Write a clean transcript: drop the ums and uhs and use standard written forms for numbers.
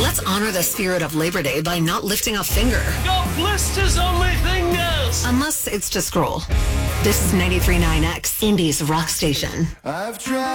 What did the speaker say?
Let's honor the spirit of Labor Day by not lifting a finger. Got blisters on my fingers. Unless it's to scroll. This is 93.9X, Indy's rock station. I've tried.